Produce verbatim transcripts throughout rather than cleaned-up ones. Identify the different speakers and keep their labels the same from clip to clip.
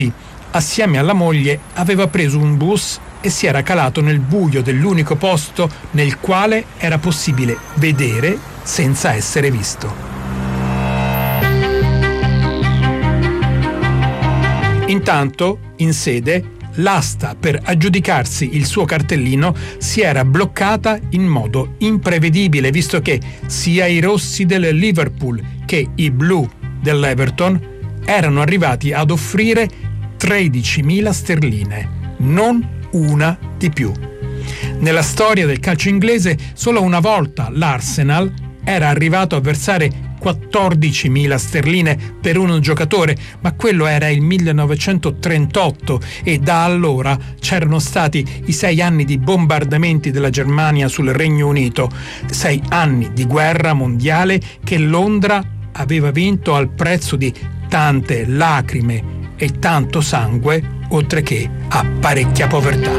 Speaker 1: assieme alla moglie, aveva preso un bus e si era calato nel buio dell'unico posto nel quale era possibile vedere senza essere visto. Intanto, in sede, l'asta per aggiudicarsi il suo cartellino si era bloccata in modo imprevedibile, visto che sia i rossi del Liverpool che i blu dell'Everton erano arrivati ad offrire tredicimila sterline, non una di più. Nella storia del calcio inglese solo una volta l'Arsenal era arrivato a versare quattordicimila sterline per un giocatore, ma quello era il millenovecentotrentotto e da allora c'erano stati i sei anni di bombardamenti della Germania sul Regno Unito, sei anni di guerra mondiale che Londra aveva vinto al prezzo di tante lacrime e tanto sangue, oltre che a parecchia povertà.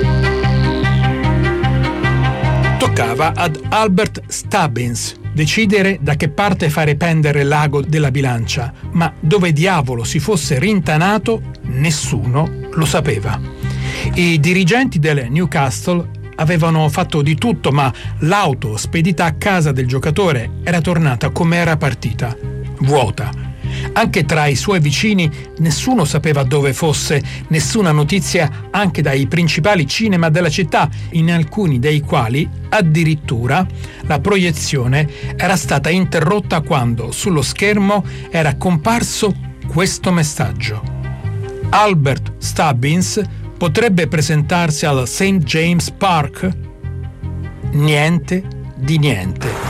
Speaker 1: Toccava ad Albert Stubbins decidere da che parte fare pendere l'ago della bilancia, ma dove diavolo si fosse rintanato nessuno lo sapeva. I dirigenti del Newcastle avevano fatto di tutto, ma l'auto spedita a casa del giocatore era tornata come era partita, vuota. Anche tra i suoi vicini nessuno sapeva dove fosse, nessuna notizia anche dai principali cinema della città, in alcuni dei quali addirittura la proiezione era stata interrotta quando sullo schermo era comparso questo messaggio: Albert Stubbins potrebbe presentarsi al Saint James Park? Niente di niente.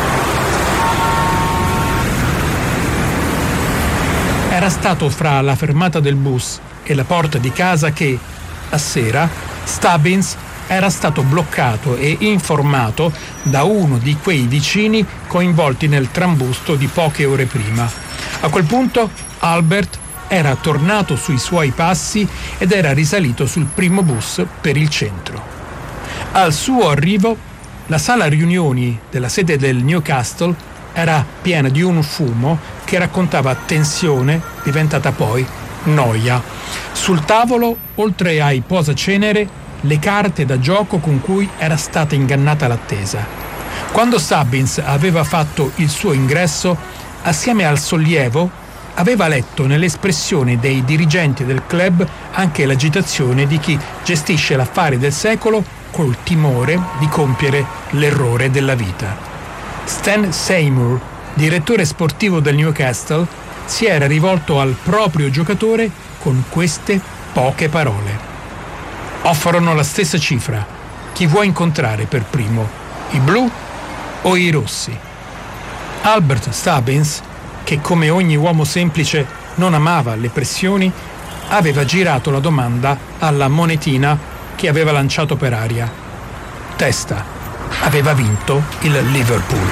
Speaker 1: Era stato fra la fermata del bus e la porta di casa che, a sera, Stubbins era stato bloccato e informato da uno di quei vicini coinvolti nel trambusto di poche ore prima. A quel punto Albert era tornato sui suoi passi ed era risalito sul primo bus per il centro. Al suo arrivo, la sala riunioni della sede del Newcastle era piena di un fumo che raccontava tensione diventata poi noia. Sul tavolo, oltre ai posacenere, le carte da gioco con cui era stata ingannata l'attesa. Quando Stubbins aveva fatto il suo ingresso, assieme al sollievo, aveva letto nell'espressione dei dirigenti del club anche l'agitazione di chi gestisce l'affare del secolo col timore di compiere l'errore della vita. Stan Seymour, direttore sportivo del Newcastle, si era rivolto al proprio giocatore con queste poche parole: offrono la stessa cifra. Chi vuoi incontrare per primo, i blu o i rossi? Albert Stubbins, che come ogni uomo semplice non amava le pressioni, aveva girato la domanda alla monetina che aveva lanciato per aria. Testa. Aveva vinto il Liverpool.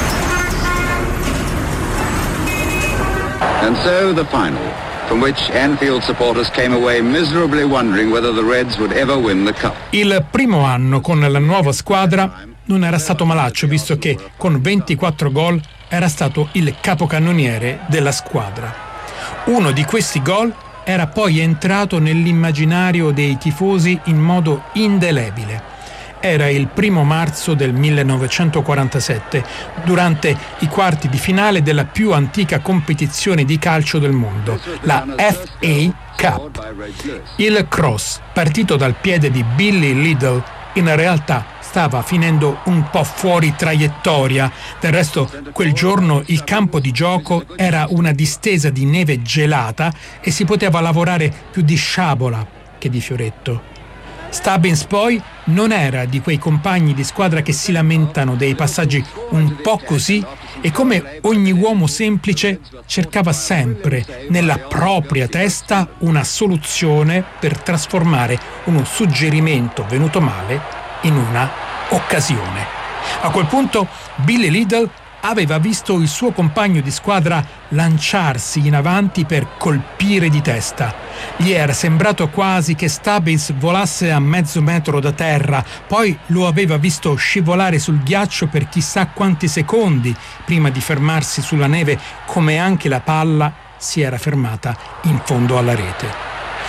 Speaker 2: And so the final, from which Anfield supporters came away miserably wondering whether the Reds would ever win the cup.
Speaker 1: Il primo anno con la nuova squadra non era stato malaccio, visto che con ventiquattro gol era stato il capocannoniere della squadra. Uno di questi gol era poi entrato nell'immaginario dei tifosi in modo indelebile. Era il primo marzo del millenovecentoquarantasette, durante i quarti di finale della più antica competizione di calcio del mondo, la F A Cup. Il cross, partito dal piede di Billy Liddell, in realtà stava finendo un po' fuori traiettoria. Del resto, quel giorno il campo di gioco era una distesa di neve gelata e si poteva lavorare più di sciabola che di fioretto. Stubbins poi non era di quei compagni di squadra che si lamentano dei passaggi un po' così e, come ogni uomo semplice, cercava sempre nella propria testa una soluzione per trasformare uno suggerimento venuto male in una occasione. A quel punto Billy Liddell aveva visto il suo compagno di squadra lanciarsi in avanti per colpire di testa. Gli era sembrato quasi che Stubbins volasse a mezzo metro da terra, poi lo aveva visto scivolare sul ghiaccio per chissà quanti secondi prima di fermarsi sulla neve, come anche la palla si era fermata in fondo alla rete.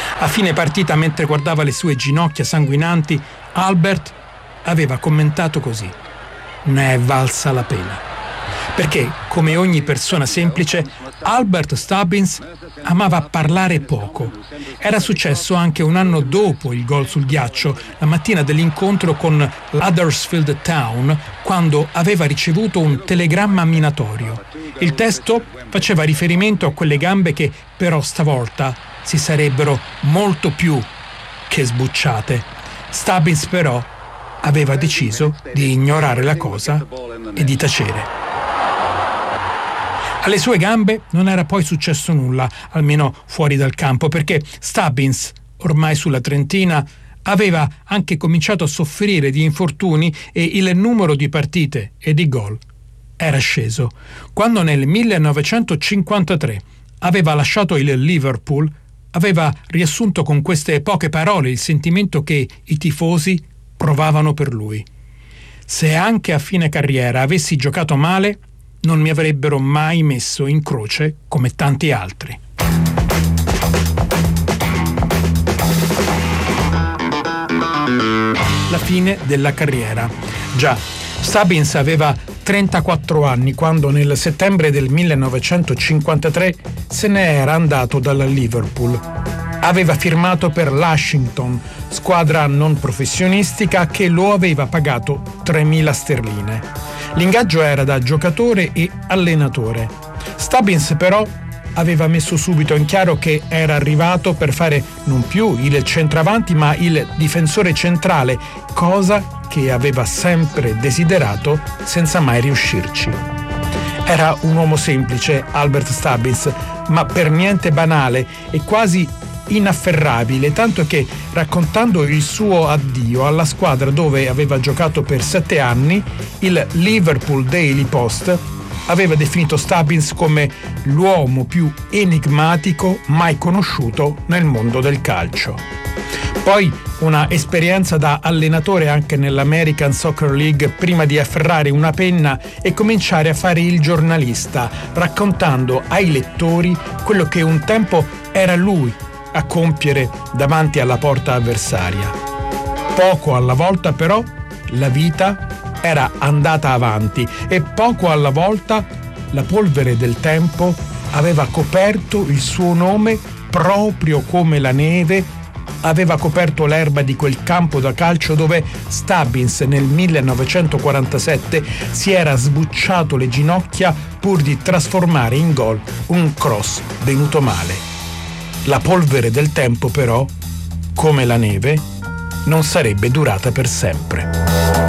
Speaker 1: A fine partita, mentre guardava le sue ginocchia sanguinanti, Albert aveva commentato così: ne è valsa la pena. Perché, come ogni persona semplice, Albert Stubbins amava parlare poco. Era successo anche un anno dopo il gol sul ghiaccio, la mattina dell'incontro con l'Huddersfield Town, quando aveva ricevuto un telegramma minatorio. Il testo faceva riferimento a quelle gambe che, però, stavolta si sarebbero molto più che sbucciate. Stubbins, però, aveva deciso di ignorare la cosa e di tacere. Alle sue gambe non era poi successo nulla, almeno fuori dal campo, perché Stubbins, ormai sulla trentina, aveva anche cominciato a soffrire di infortuni e il numero di partite e di gol era sceso. Quando nel millenovecentocinquantatré aveva lasciato il Liverpool, aveva riassunto con queste poche parole il sentimento che i tifosi provavano per lui. Se anche a fine carriera avessi giocato male, non mi avrebbero mai messo in croce come tanti altri. La fine della carriera. Già, Stubbins aveva trentaquattro anni quando nel settembre del millenovecentocinquantatré se ne era andato dalla Liverpool. Aveva firmato per l'Ashington, squadra non professionistica che lo aveva pagato tremila sterline. L'ingaggio era da giocatore e allenatore. Stubbins però aveva messo subito in chiaro che era arrivato per fare non più il centravanti ma il difensore centrale, cosa che aveva sempre desiderato senza mai riuscirci. Era un uomo semplice, Albert Stubbins, ma per niente banale e quasi inafferrabile, tanto che, raccontando il suo addio alla squadra dove aveva giocato per sette anni, il Liverpool Daily Post aveva definito Stubbins come l'uomo più enigmatico mai conosciuto nel mondo del calcio. Poi una esperienza da allenatore anche nell'American Soccer League prima di afferrare una penna e cominciare a fare il giornalista, raccontando ai lettori quello che un tempo era lui a compiere davanti alla porta avversaria. Poco alla volta però la vita era andata avanti e poco alla volta la polvere del tempo aveva coperto il suo nome proprio come la neve aveva coperto l'erba di quel campo da calcio dove Stubbins nel millenovecentoquarantasette si era sbucciato le ginocchia pur di trasformare in gol un cross venuto male. La polvere del tempo però, come la neve, non sarebbe durata per sempre.